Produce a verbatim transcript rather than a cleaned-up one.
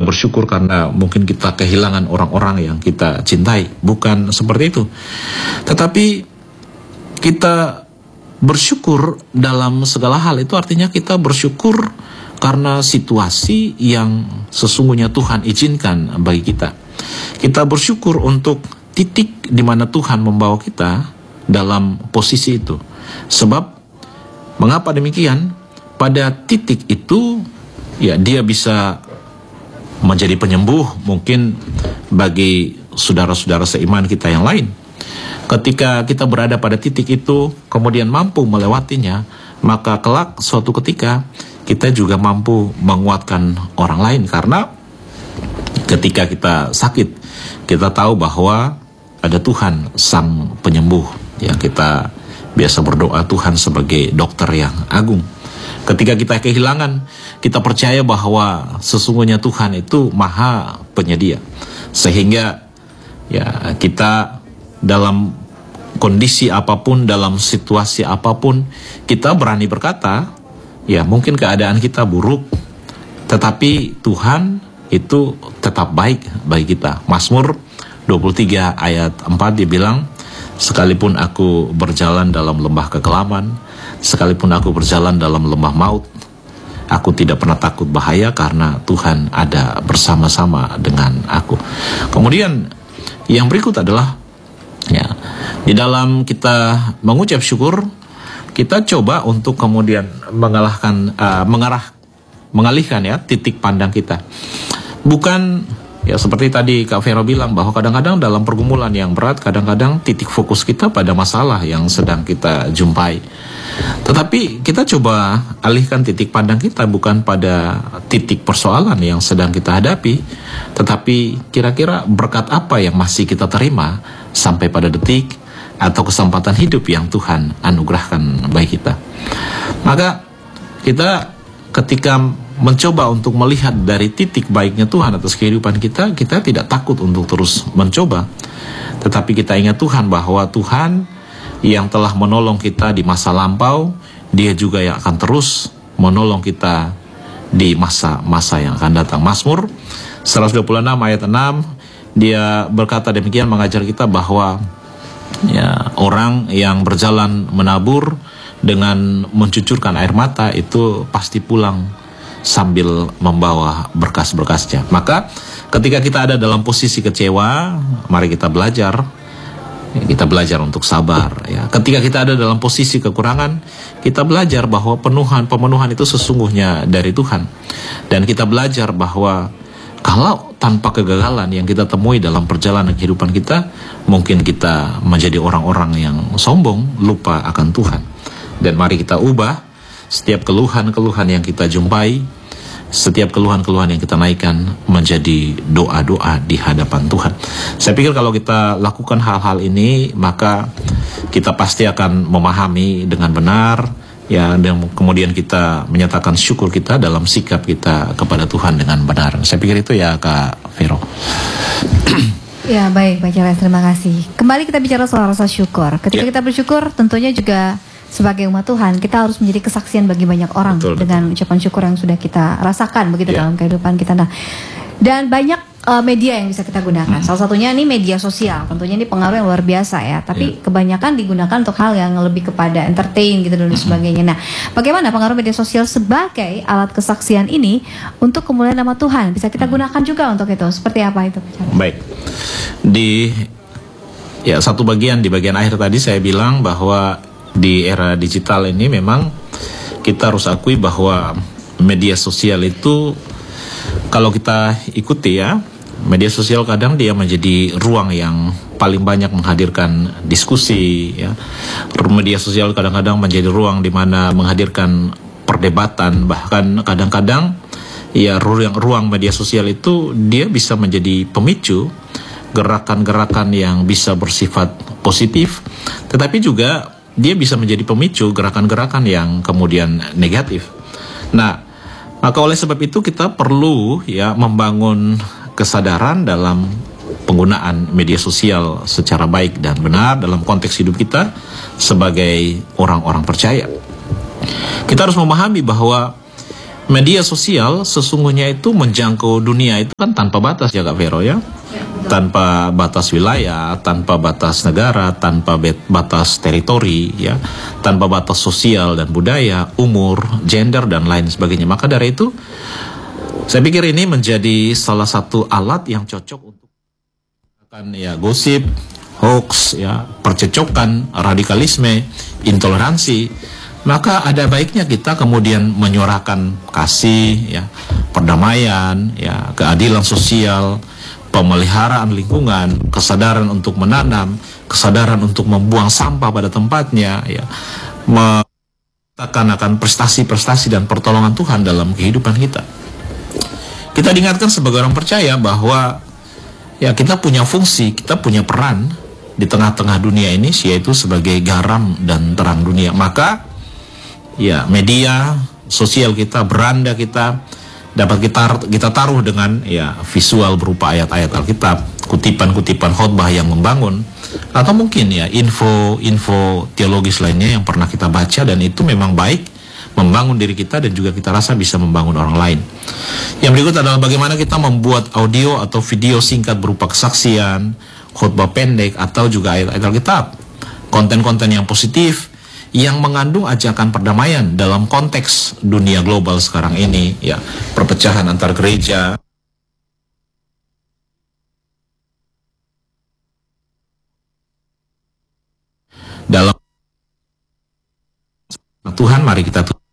bersyukur karena mungkin kita kehilangan orang-orang yang kita cintai. Bukan seperti itu. Tetapi kita bersyukur dalam segala hal itu artinya kita bersyukur karena situasi yang sesungguhnya Tuhan izinkan bagi kita. Kita bersyukur untuk titik di mana Tuhan membawa kita dalam posisi itu. Sebab mengapa demikian? Pada titik itu ya dia bisa menjadi penyembuh mungkin bagi saudara-saudara seiman kita yang lain. Ketika kita berada pada titik itu kemudian mampu melewatinya, maka kelak suatu ketika kita juga mampu menguatkan orang lain. Karena ketika kita sakit, kita tahu bahwa ada Tuhan sang penyembuh. Ya, kita biasa berdoa Tuhan sebagai dokter yang agung. Ketika kita kehilangan, kita percaya bahwa sesungguhnya Tuhan itu maha penyedia. Sehingga ya kita dalam kondisi apapun, dalam situasi apapun, kita berani berkata, ya mungkin keadaan kita buruk, tetapi Tuhan itu tetap baik bagi kita. Mazmur dua puluh tiga ayat empat dibilang, sekalipun aku berjalan dalam lembah kekelaman, sekalipun aku berjalan dalam lembah maut, aku tidak pernah takut bahaya karena Tuhan ada bersama-sama dengan aku. Kemudian yang berikut adalah ya, di dalam kita mengucap syukur, kita coba untuk kemudian mengalahkan, uh, mengarah, mengalihkan ya titik pandang kita. Bukan ya seperti tadi Kak Vero bilang bahwa kadang-kadang dalam pergumulan yang berat, kadang-kadang titik fokus kita pada masalah yang sedang kita jumpai. Tetapi kita coba alihkan titik pandang kita bukan pada titik persoalan yang sedang kita hadapi, tetapi kira-kira berkat apa yang masih kita terima sampai pada detik atau kesempatan hidup yang Tuhan anugerahkan bagi kita. Maka kita ketika mencoba untuk melihat dari titik baiknya Tuhan atas kehidupan kita, kita tidak takut untuk terus mencoba. Tetapi kita ingat Tuhan bahwa Tuhan yang telah menolong kita di masa lampau, Dia juga yang akan terus menolong kita di masa-masa yang akan datang. Mazmur seratus dua puluh enam ayat enam, dia berkata demikian, mengajar kita bahwa ya, orang yang berjalan menabur dengan mencucurkan air mata itu pasti pulang sambil membawa berkas-berkasnya. Maka ketika kita ada dalam posisi kecewa, mari kita belajar. Kita belajar untuk sabar. Ya. Ketika kita ada dalam posisi kekurangan, kita belajar bahwa penuhan pemenuhan itu sesungguhnya dari Tuhan. Dan kita belajar bahwa kalau tanpa kegagalan yang kita temui dalam perjalanan kehidupan kita, mungkin kita menjadi orang-orang yang sombong, lupa akan Tuhan. Dan mari kita ubah setiap keluhan-keluhan yang kita jumpai, setiap keluhan-keluhan yang kita naikkan menjadi doa-doa di hadapan Tuhan. Saya pikir kalau kita lakukan hal-hal ini, maka kita pasti akan memahami dengan benar, ya, dan kemudian kita menyatakan syukur kita dalam sikap kita kepada Tuhan dengan benar. Saya pikir itu ya Kak Vero. Ya baik Pak Charles, terima kasih. Kembali kita bicara soal rasa syukur. Ketika ya. kita bersyukur, tentunya juga sebagai umat Tuhan, kita harus menjadi kesaksian bagi banyak orang betul, dengan betul. ucapan syukur yang sudah kita rasakan begitu yeah. dalam kehidupan kita. Nah, dan banyak uh, media yang bisa kita gunakan. Hmm. Salah satunya ini media sosial. Tentunya ini pengaruh yang luar biasa ya. Tapi yeah. kebanyakan digunakan untuk hal yang lebih kepada entertain gitu dan hmm. sebagainya. Nah, bagaimana pengaruh media sosial sebagai alat kesaksian ini untuk kemuliaan nama Tuhan bisa kita gunakan juga untuk itu? Seperti apa itu? Baik. Di ya satu bagian di bagian akhir tadi saya bilang bahwa di era digital ini memang kita harus akui bahwa media sosial itu kalau kita ikuti ya, media sosial kadang dia menjadi ruang yang paling banyak menghadirkan diskusi ya. Media sosial kadang-kadang menjadi ruang di mana menghadirkan perdebatan, bahkan kadang-kadang ya ruang ruang media sosial itu dia bisa menjadi pemicu gerakan-gerakan yang bisa bersifat positif, tetapi juga dia bisa menjadi pemicu gerakan-gerakan yang kemudian negatif. Nah, maka oleh sebab itu kita perlu ya membangun kesadaran dalam penggunaan media sosial secara baik dan benar dalam konteks hidup kita sebagai orang-orang percaya. Kita harus memahami bahwa media sosial sesungguhnya itu menjangkau dunia itu kan tanpa batas ya Kak Vero ya. Tanpa batas wilayah, tanpa batas negara, tanpa batas teritori ya, tanpa batas sosial dan budaya, umur, gender dan lain sebagainya. Maka dari itu saya pikir ini menjadi salah satu alat yang cocok untuk kan ya gosip, hoax ya, percecokan, radikalisme, intoleransi. Maka ada baiknya kita kemudian menyuarakan kasih ya, perdamaian ya, keadilan sosial, pemeliharaan lingkungan, kesadaran untuk menanam, kesadaran untuk membuang sampah pada tempatnya ya, mengatakan akan prestasi-prestasi dan pertolongan Tuhan dalam kehidupan kita. Kita diingatkan sebagai orang percaya bahwa ya kita punya fungsi, kita punya peran di tengah-tengah dunia ini, yaitu sebagai garam dan terang dunia. Maka ya media sosial kita, beranda kita dapat kita kita taruh dengan ya visual berupa ayat-ayat Alkitab, kutipan-kutipan khotbah yang membangun, atau mungkin ya info-info teologis lainnya yang pernah kita baca dan itu memang baik membangun diri kita dan juga kita rasa bisa membangun orang lain. Yang berikut adalah bagaimana kita membuat audio atau video singkat berupa kesaksian, khotbah pendek atau juga ayat-ayat Alkitab, konten-konten yang positif yang mengandung ajakan perdamaian dalam konteks dunia global sekarang ini ya, perpecahan antar gereja. Dalam Tuhan, mari kita tutup.